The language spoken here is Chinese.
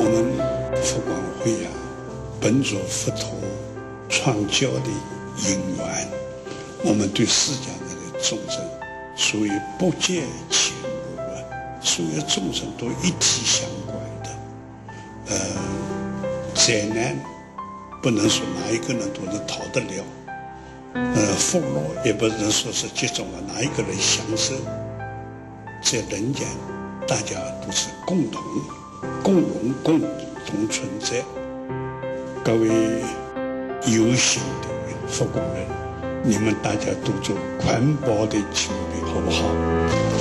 我们佛光会本着佛陀创教的因缘，我们对世间的众生属于不见前路了，所有众生都一体相关的。灾难不能说哪一个人都能逃得了，福禄也不能说是集中了哪一个人享受。在人间，大家都是共同、共荣、共同存在。各位有心的佛光人，你们大家都做环保的清理，好不好？